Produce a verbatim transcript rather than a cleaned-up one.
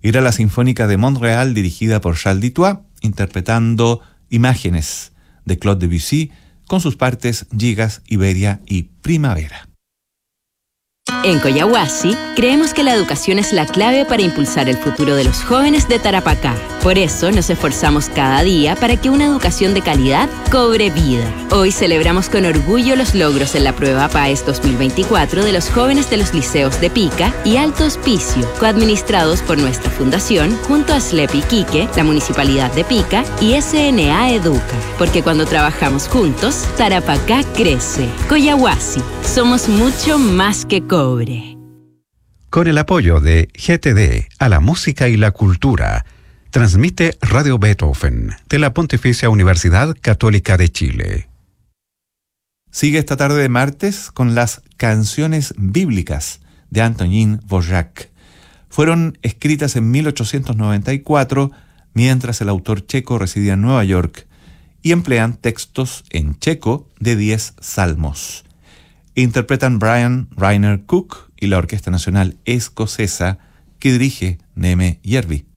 Era la Sinfónica de Montreal dirigida por Charles Dutoit, interpretando Imágenes de Claude Debussy con sus partes Gigas, Iberia y Primavera. En Coyahuasi, creemos que la educación es la clave para impulsar el futuro de los jóvenes de Tarapacá. Por eso nos esforzamos cada día para que una educación de calidad cobre vida. Hoy celebramos con orgullo los logros en la prueba PAES dos mil veinticuatro de los jóvenes de los liceos de Pica y Alto Hospicio, coadministrados por nuestra fundación junto a S L E P Iquique, la Municipalidad de Pica y S N A Educa. Porque cuando trabajamos juntos, Tarapacá crece. Coyahuasi, somos mucho más que cobre. Con el apoyo de G T D a la música y la cultura, transmite Radio Beethoven de la Pontificia Universidad Católica de Chile. Sigue esta tarde de martes con las canciones bíblicas de Antonín Dvořák. Fueron escritas en mil ochocientos noventa y cuatro mientras el autor checo residía en Nueva York y emplean textos en checo de diez salmos. Interpretan Brian Rainer Cook y la Orquesta Nacional Escocesa que dirige Neme Järvi.